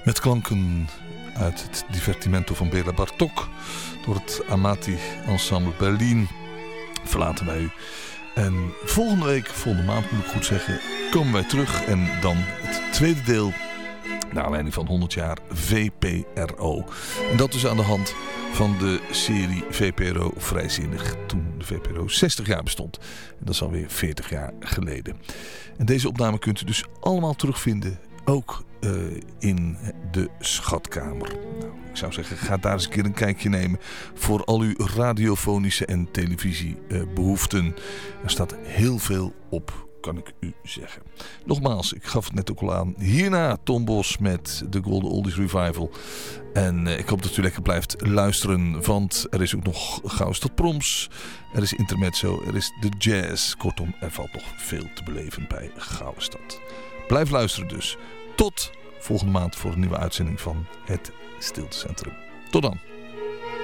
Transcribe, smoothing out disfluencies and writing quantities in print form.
Met klanken uit het divertimento van Béla Bartók door het Amati Ensemble Berlin verlaten wij u. En volgende maand moet ik goed zeggen, komen wij terug en dan het tweede deel naar aanleiding van 100 jaar VPRO. En dat dus aan de hand van de serie VPRO Vrijzinnig, toen de VPRO 60 jaar bestond. En dat is alweer 40 jaar geleden. En deze opname kunt u dus allemaal terugvinden, ook in de Schatkamer. Nou, ik zou zeggen, ga daar eens een keer een kijkje nemen voor al uw radiofonische en televisiebehoeften. Er staat heel veel op, kan ik u zeggen. Nogmaals, ik gaf het net ook al aan. Hierna Tom Bos met de Golden Oldies Revival. En ik hoop dat u lekker blijft luisteren, want er is ook nog Gauws tot Proms. Er is Intermezzo, er is de jazz. Kortom, er valt nog veel te beleven bij Gouwestad. Blijf luisteren dus. Tot volgende maand voor een nieuwe uitzending van het Stiltecentrum. Tot dan.